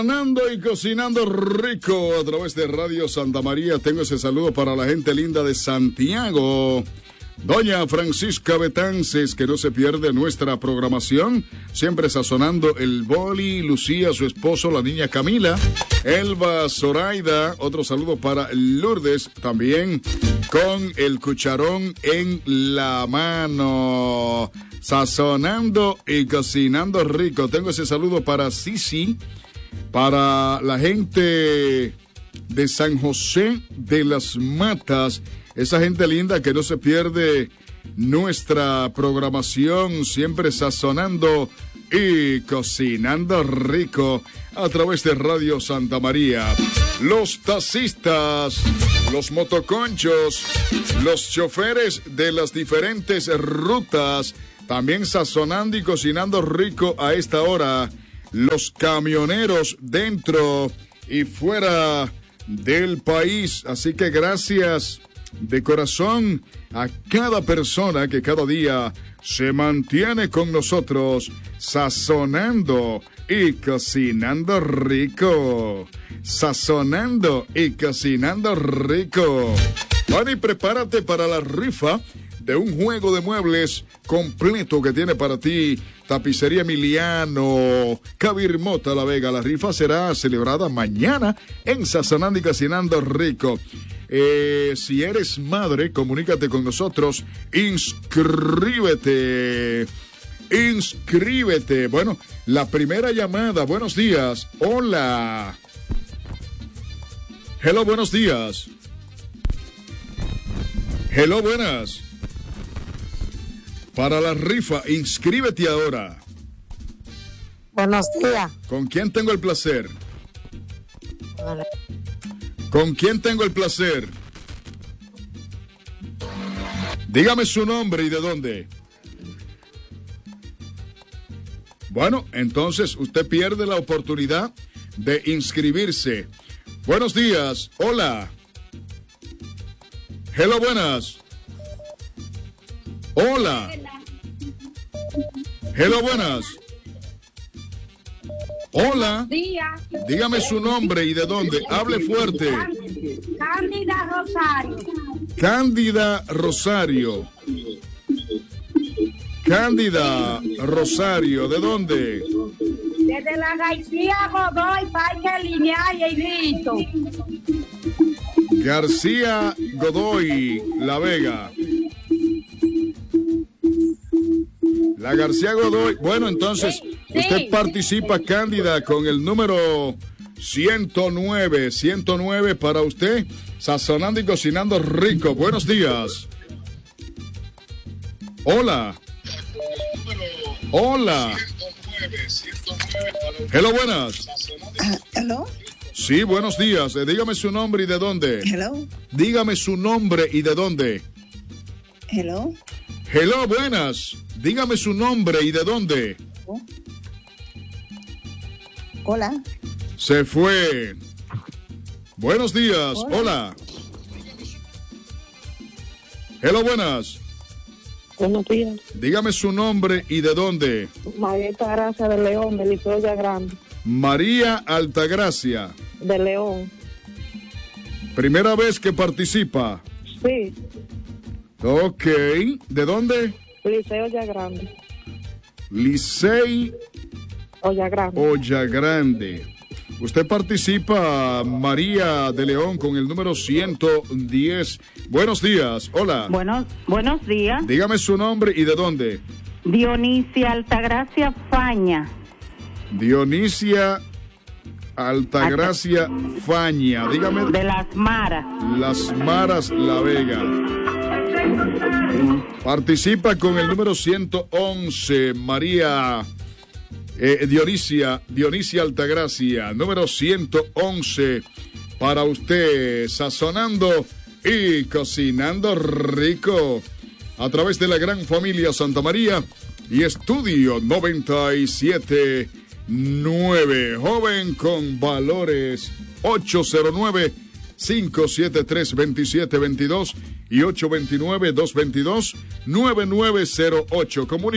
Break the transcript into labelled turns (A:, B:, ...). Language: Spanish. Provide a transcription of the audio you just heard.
A: Y cocinando rico a través de Radio Santa María. Tengo ese saludo para la gente linda de Santiago. Doña Francisca Betances, que no se pierde nuestra programación, siempre sazonando el boli. Lucía, su esposo, la niña Camila, Elba, Zoraida. Otro saludo para Lourdes, también con el cucharón en la mano, sazonando y cocinando rico. Tengo ese saludo para Sisi, para la gente de San José de las Matas, esa gente linda que no se pierde nuestra programación, siempre sazonando y cocinando rico a través de Radio Santa María. Los taxistas, los motoconchos, los choferes de las diferentes rutas, también sazonando y cocinando rico a esta hora. Los camioneros dentro y fuera del país. Así que gracias de corazón a cada persona que cada día se mantiene con nosotros, sazonando y cocinando rico. Sazonando y cocinando rico. Bueno, y prepárate para la rifa de un juego de muebles completo que tiene para ti Tapicería Emiliano, Cabirmota La Vega. La rifa será celebrada mañana en Sazonando y Cocinando Rico. Si eres madre, comunícate con nosotros, inscríbete. Bueno, la primera llamada. Buenos días. Hola. Hello, buenos días. Hello, buenas. Para la rifa, inscríbete ahora.
B: Buenos días.
A: ¿Con quién tengo el placer? ¿Con quién tengo el placer? Dígame su nombre y de dónde. Bueno, entonces usted pierde la oportunidad de inscribirse. Buenos días. Hola. Hello, buenas. Hola. Hello, buenas. Hola. Dígame su nombre y de dónde. Hable fuerte.
B: Cándida Rosario.
A: Cándida Rosario. Cándida Rosario, ¿de dónde?
B: Desde la García Godoy, Parque Lineal y Grito.
A: García Godoy, La Vega. La García Godoy. Bueno, entonces, usted participa, Cándida, con el número 109. 109 para usted, sazonando y cocinando rico. Buenos días. Hola. Hola. Hello, buenas.
C: Hello.
A: Sí, buenos días. Dígame su nombre y de dónde.
C: Hello.
A: Dígame su nombre y de dónde.
C: Hello.
A: Hello, buenas. Dígame su nombre y de dónde.
C: Hola.
A: Se fue. Buenos días. Hola. Hello, buenas.
D: Buenos días.
A: Dígame su nombre y de dónde.
D: María Altagracia de León, de Liceo Ya Grande.
A: María Altagracia.
D: De León.
A: Primera vez que participa.
D: Sí.
A: Ok. ¿De dónde?
D: Liceo Ya Grande.
A: Licey
D: Olla Grande.
A: Olla Grande. Usted participa, María de León, con el número 110. Buenos días. Hola.
E: Buenos días.
A: Dígame su nombre y de dónde.
E: Dionisia Altagracia Faña.
A: Dionisia Altagracia Faña. Dígame.
E: De Las Maras.
A: Las Maras, La Vega. Participa con el número 111, María Dionisia Altagracia, número 111 para usted, sazonando y cocinando rico a través de la gran familia Santa María y Estudio 97.9. Joven con valores, 809-573-2722 y 829-222-9908.